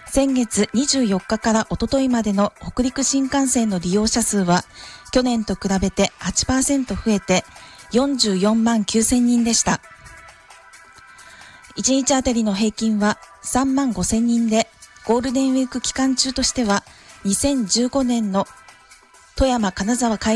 先月24日からおとといまでの北陸新幹線の利用者数は去年と比べて 8% 増えて44万9000人でした。1日あたりの平均は3万5000人で、ゴールデンウィーク期間中としては2015年の富山金沢